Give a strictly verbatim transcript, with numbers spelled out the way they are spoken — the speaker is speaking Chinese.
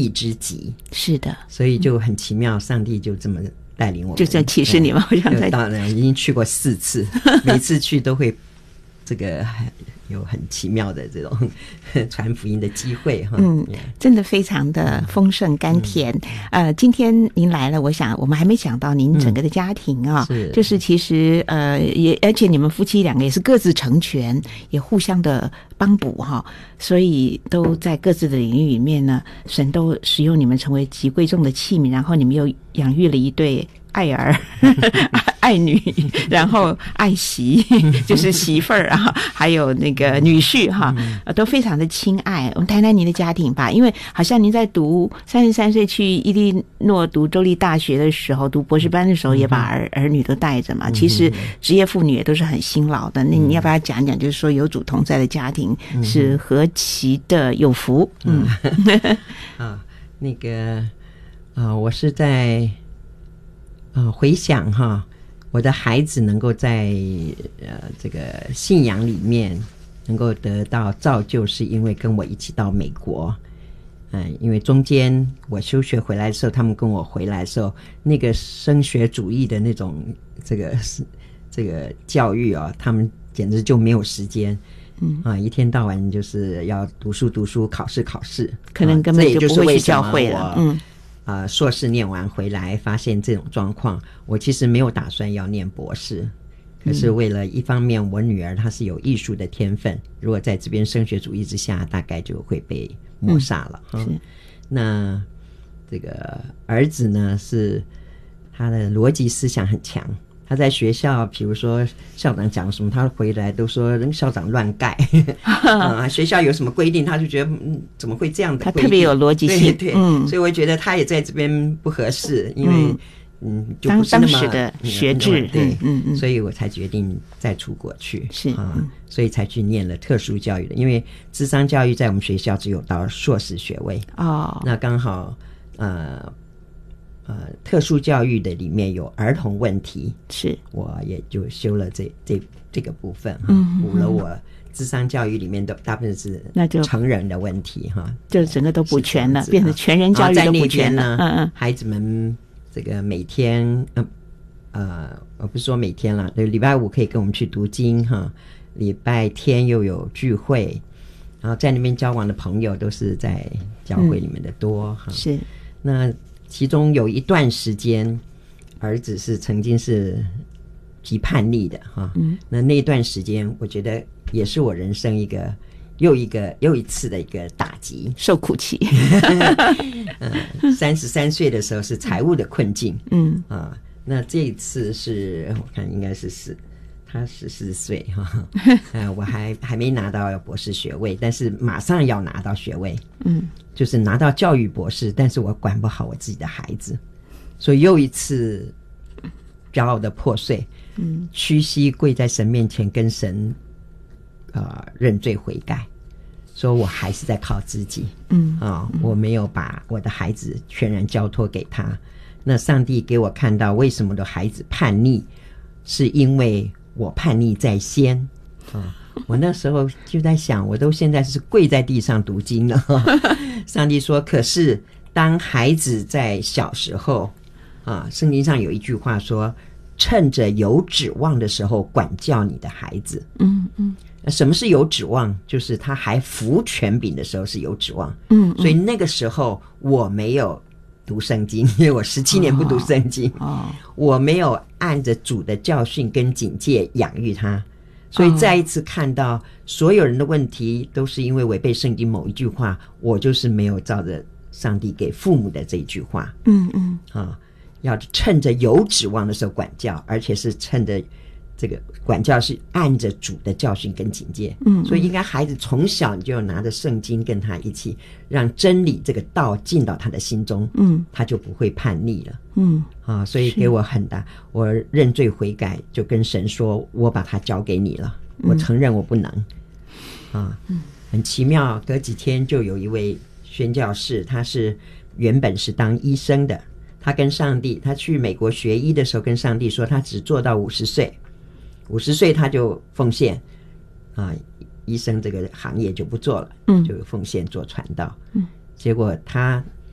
地之极。 是的， 所以就很奇妙，上帝就这么带领我们， 就这样启示你们。我想在当然已经去过四次，每次去都会这个有很奇妙的这种传福音的机会哈。 嗯，真的非常的丰盛甘甜。嗯、呃，今天您来了，我想我们还没讲到您整个的家庭啊，嗯、是就是其实呃也而且你们夫妻两个也是各自成全，也互相的帮补哈，所以都在各自的领域里面呢，神都使用你们成为极贵重的器皿，然后你们又养育了一对爱儿爱女，然后爱媳就是媳妇儿啊，还有那个女婿哈，都非常的亲爱。我们谈谈您的家庭吧，因为好像您在读三十三岁去伊利诺读州立大学的时候，读博士班的时候，也把儿儿女都带着嘛。其实职业妇女也都是很辛劳的。那你要不要讲讲，就是说有主同在的家庭是何其的有福？嗯， 啊，那个啊，我是在。啊，回想哈，我的孩子能够在呃这个信仰里面能够得到造就，是因为跟我一起到美国。嗯，因为中间我休学回来的时候，他们跟我回来的时候，那个升学主义的那种这个这个教育啊，他们简直就没有时间。嗯啊，一天到晚就是要读书读书，考试考试， 可能根本就不会去教会了。嗯。 呃，硕士念完回来，发现这种状况，我其实没有打算要念博士，可是为了一方面，我女儿她是有艺术的天分，如果在这边升学主义之下，大概就会被抹杀了。嗯嗯、那这个儿子呢，是他的逻辑思想很强。他在学校，比如说校长讲什么，他回来都说人校长乱盖、呃、学校有什么规定，他就觉得、嗯、怎么会这样的规定， 他特别有逻辑性。 对对、嗯，所以我觉得他也在这边不合适，因为 嗯, 嗯就不是那么当时的学制， 对， 嗯嗯， 所以我才决定再出国去， 是啊、 嗯，所以才去念了特殊教育的，因为諮商教育在我们学校只有到硕士学位哦，那刚好呃。呃，特殊教育的里面有儿童问题， 是我也就修了这这这个部分哈，嗯，补了我諮商教育里面的大部分是那就成人的问题哈， 就整个都补全了，变成全人教育都补全了。 嗯嗯，孩子们这个每天呃呃，我不是说每天了，礼拜五可以跟我们去读经哈，礼拜天又有聚会，然后在那边交往的朋友都是在教会里面的多哈、嗯，是那。其中有一段时间，儿子是曾经是极叛逆的哈，嗯，那那段时间，我觉得也是我人生一个又一个又一次的一个打击， 受苦期。 嗯，三十三岁的时候是财务的困境，嗯啊，那这一次是我看应该是是他十四岁哈，呃，我还还没拿到博士学位，但是马上要拿到学位，嗯。就是拿到教育博士，但是我管不好我自己的孩子，所以又一次骄傲的破碎，嗯，屈膝跪在神面前跟神呃认罪悔改，说我还是在靠自己，嗯啊、呃，我没有把我的孩子全然交托给他。那上帝给我看到为什么我的孩子叛逆，是因为我叛逆在先啊。我那时候就在想，我都现在是跪在地上读经了。上帝说，可是当孩子在小时候啊，圣经上有一句话说，趁着有指望的时候管教你的孩子。嗯嗯，什么是有指望？就是他还服权柄的时候是有指望。嗯，所以那个时候我没有读圣经，因为我十七年不读圣经。哦，我没有按着主的教训跟警戒养育他。所以再一次看到所有人的问题都是因为违背圣经某一句话，我就是没有照着上帝给父母的这一句话，嗯嗯啊，要趁着有指望的时候管教，而且是趁着这个管教是按着主的教训跟警戒，嗯，所以应该孩子从小你就拿着圣经跟他一起，让真理这个道进到他的心中，嗯，他就不会叛逆了，嗯啊，所以给我很大，我认罪悔改，就跟神说，我把他交给你了，我承认我不能，啊，很奇妙，隔几天就有一位宣教士，他是原本是当医生的，他跟上帝，他去美国学医的时候跟上帝说，他只做到五十岁。五十岁他就奉献啊，医生这个行业就不做了，嗯，就奉献做传道，嗯，结果他